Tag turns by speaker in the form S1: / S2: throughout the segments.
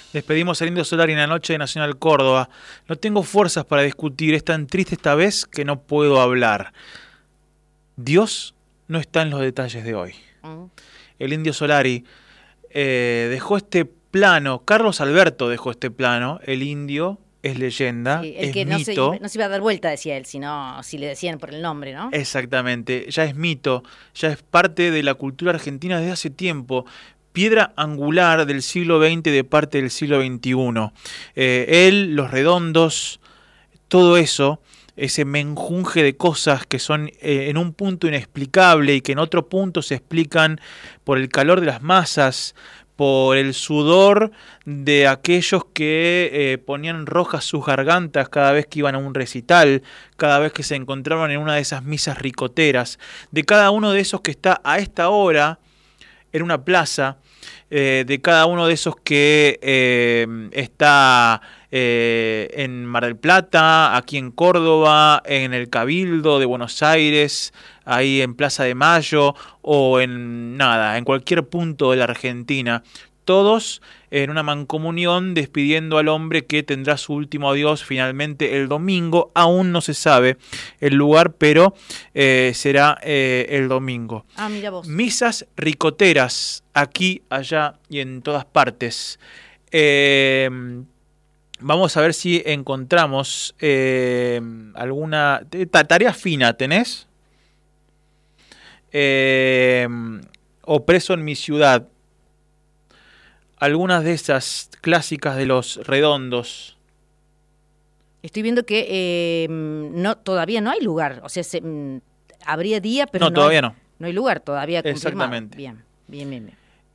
S1: Despedimos al Indio Solari en la noche de Nacional Córdoba. No tengo fuerzas para discutir, es tan triste esta vez que no puedo hablar. Dios no está en los detalles de hoy. El Indio Solari dejó este plano, Carlos Alberto dejó este plano, el indio es leyenda,
S2: Sí,
S1: es
S2: que
S1: mito.
S2: no se iba a dar vuelta, decía él, sino si le decían por el nombre, ¿no?
S1: Exactamente, ya es mito, ya es parte de la cultura argentina desde hace tiempo. Piedra angular del siglo XX de parte del siglo XXI. Él, los redondos, todo eso, ese menjunje de cosas que son en un punto inexplicable y que en otro punto se explican por el calor de las masas, por el sudor de aquellos que ponían rojas sus gargantas cada vez que iban a un recital, cada vez que se encontraban en una de esas misas ricoteras, de cada uno de esos que está a esta hora en una plaza, de cada uno de esos que está en Mar del Plata, aquí en Córdoba, en el Cabildo de Buenos Aires, ahí en Plaza de Mayo o en cualquier punto de la Argentina. Todos en una mancomunión despidiendo al hombre que tendrá su último adiós finalmente el domingo. Aún no se sabe el lugar, pero será el domingo.
S2: Mira vos.
S1: Misas ricoteras aquí, allá y en todas partes. Vamos a ver si encontramos alguna tarea fina. ¿Tenés? O Preso en mi ciudad. Algunas de esas clásicas de los redondos.
S2: Estoy viendo que todavía no hay lugar. O sea, habría día, pero
S1: no todavía no.
S2: No hay lugar todavía confirmado.
S1: Exactamente.
S2: Bien.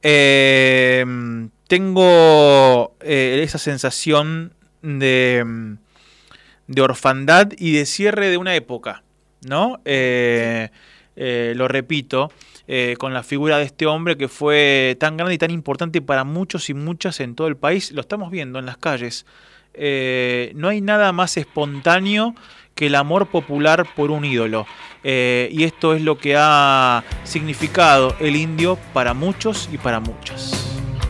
S1: Tengo esa sensación de orfandad y de cierre de una época, ¿no? Lo repito, con la figura de este hombre que fue tan grande y tan importante para muchos y muchas en todo el país. Lo estamos viendo en las calles. No hay nada más espontáneo que el amor popular por un ídolo. Y esto es lo que ha significado el indio para muchos y para muchas.